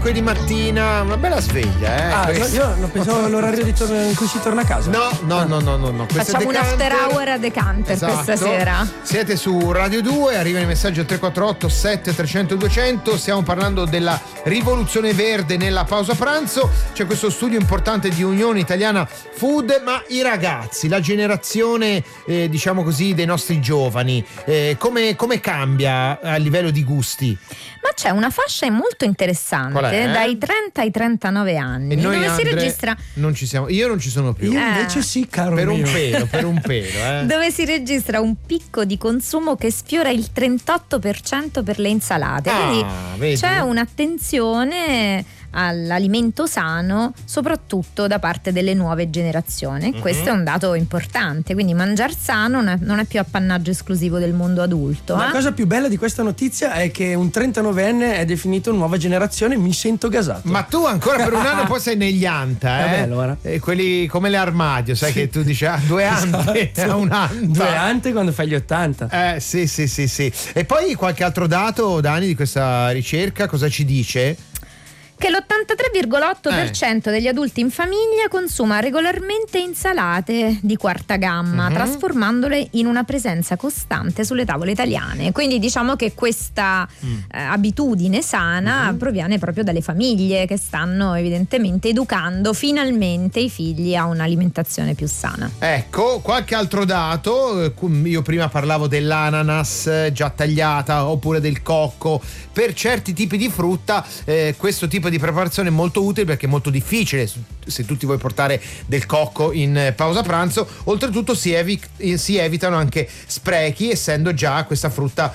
5 di mattina, una bella sveglia, Io non pensavo all'orario in cui si torna a casa. No. Facciamo un after hour a Decanter questa sera. Siete su Radio 2, arrivano i messaggi al 348 7300 200. Stiamo parlando della rivoluzione verde nella pausa pranzo. C'è questo studio importante di Unione Italiana Food, ma i ragazzi, la generazione diciamo così dei nostri giovani, come cambia a livello di gusti? Ma c'è una fascia molto interessante dai 30 ai 39 anni e noi, dove Andre, si registra. Non ci siamo, io non ci sono più. Io invece sì, caro per mio. per un pelo. Dove si registra un picco di consumo che sfiora il 38% per le insalate. Quindi vedi? c'è un'attenzione all'alimento sano, soprattutto da parte delle nuove generazioni. Questo è un dato importante, quindi mangiare sano non è più appannaggio esclusivo del mondo adulto. La cosa più bella di questa notizia è che un 39enne è definito nuova generazione. Mi sento gasato. Ma tu ancora per un anno poi sei negli anta, Vabbè, allora. quelli come l'armadio, sai che tu dici 2 ante, un anta. 2 ante quando fai gli 80. Sì. E poi qualche altro dato, Dani, di questa ricerca, cosa ci dice? Che l'83,8% degli adulti in famiglia consuma regolarmente insalate di quarta gamma, trasformandole in una presenza costante sulle tavole italiane. Quindi diciamo che questa abitudine sana proviene proprio dalle famiglie che stanno evidentemente educando finalmente i figli a un'alimentazione più sana. Ecco, qualche altro dato. Io prima parlavo dell'ananas già tagliata oppure del cocco. Per certi tipi di frutta questo tipo di preparazione è molto utile perché è molto difficile se tu ti vuoi portare del cocco in pausa pranzo. Oltretutto si evitano anche sprechi, essendo già questa frutta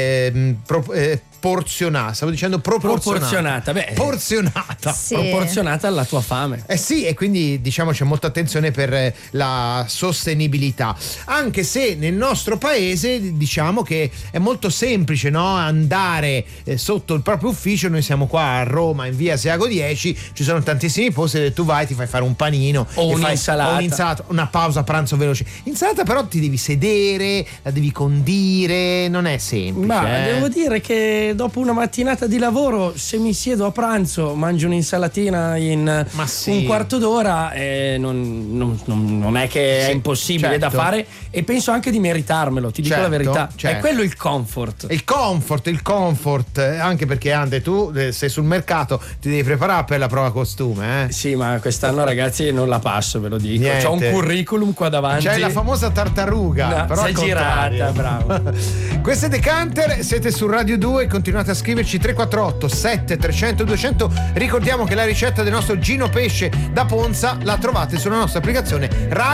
porzionata, stavo dicendo proporzionata. Porzionata. Sì. Proporzionata alla tua fame. Sì, e quindi diciamo c'è molta attenzione per la sostenibilità, anche se nel nostro paese diciamo che è molto semplice, no? Andare sotto il proprio ufficio. Noi siamo qua a Roma in via Asiago 10, ci sono tantissimi posti dove tu vai, ti fai fare un panino o un'insalata, una pausa pranzo veloce. Insalata però ti devi sedere, la devi condire, non è semplice. Ma devo dire che dopo una mattinata di lavoro, se mi siedo a pranzo, mangio un'insalatina in un quarto d'ora, non è che è impossibile da fare, e penso anche di meritarmelo, ti dico la verità. È quello il comfort. Il comfort, anche perché Ande, tu sei sul mercato, ti devi preparare per la prova costume. Sì, ma quest'anno ragazzi non la passo, ve lo dico. C'ho un curriculum qua davanti. C'è la famosa tartaruga, però sei girata, bravo. Questo è Decanter, siete su Radio 2, continuate a scriverci 348 7300 200. Ricordiamo che la ricetta del nostro Gino Pesce da Ponza la trovate sulla nostra applicazione Rai